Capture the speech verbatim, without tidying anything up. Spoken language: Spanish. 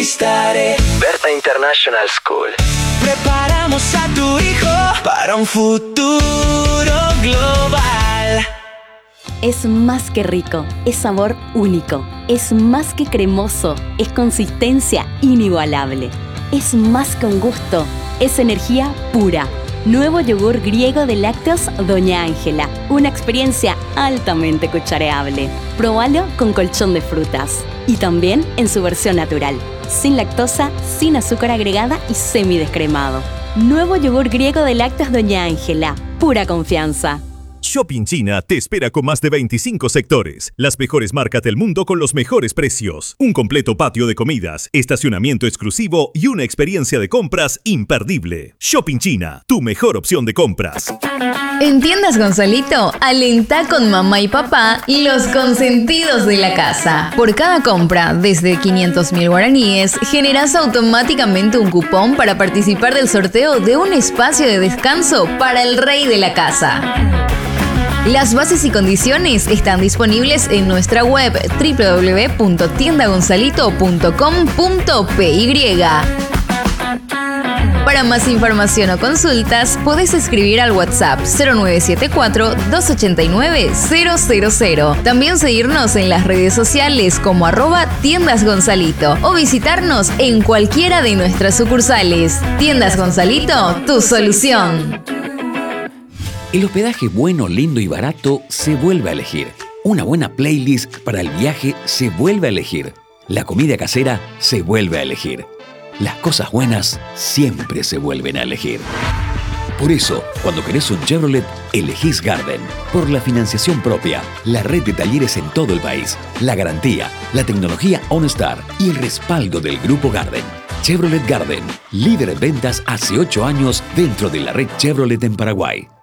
conquistaré. Berta International School. Preparamos a tu hijo para un futuro global. Es más que rico, es sabor único, es más que cremoso, es consistencia inigualable, es más que un gusto, es energía pura. Nuevo yogur griego de lácteos Doña Ángela, una experiencia altamente cuchareable. Próbalo con colchón de frutas y también en su versión natural, sin lactosa, sin azúcar agregada y semidescremado. Nuevo yogur griego de lácteos Doña Ángela, pura confianza. Shopping China te espera con más de veinticinco sectores, las mejores marcas del mundo con los mejores precios, un completo patio de comidas, estacionamiento exclusivo y una experiencia de compras imperdible. Shopping China, tu mejor opción de compras. En Tiendas Gonzalito, alentá con mamá y papá los consentidos de la casa. Por cada compra desde quinientos mil guaraníes, generás automáticamente un cupón para participar del sorteo de un espacio de descanso para el rey de la casa. Las bases y condiciones están disponibles en nuestra web doble u doble u doble u punto tienda gonzalito punto com punto p y. Para más información o consultas, podés escribir al WhatsApp cero nueve siete cuatro, dos ocho nueve, cero cero cero. También seguirnos en las redes sociales como arroba Tiendas Gonzalito o visitarnos en cualquiera de nuestras sucursales. Tiendas Gonzalito, tu solución. El hospedaje bueno, lindo y barato se vuelve a elegir. Una buena playlist para el viaje se vuelve a elegir. La comida casera se vuelve a elegir. Las cosas buenas siempre se vuelven a elegir. Por eso, cuando querés un Chevrolet, elegís Garden. Por la financiación propia, la red de talleres en todo el país, la garantía, la tecnología OnStar y el respaldo del Grupo Garden. Chevrolet Garden, líder en ventas hace ocho años dentro de la red Chevrolet en Paraguay.